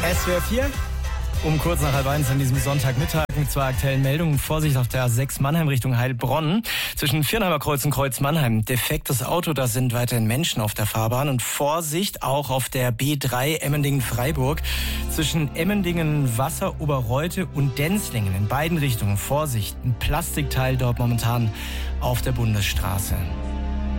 SWR 4, um kurz nach 12:30 an diesem Sonntagmittag mit 2 aktuellen Meldungen. Vorsicht auf der A6 Mannheim Richtung Heilbronn. Zwischen Viernheimer Kreuz und Kreuz Mannheim. Defektes Auto, da sind weiterhin Menschen auf der Fahrbahn. Und Vorsicht auch auf der B3 Emmendingen-Freiburg. Zwischen Emmendingen, Wasser, Oberreute und Denzlingen in beiden Richtungen. Vorsicht, ein Plastikteil dort momentan auf der Bundesstraße.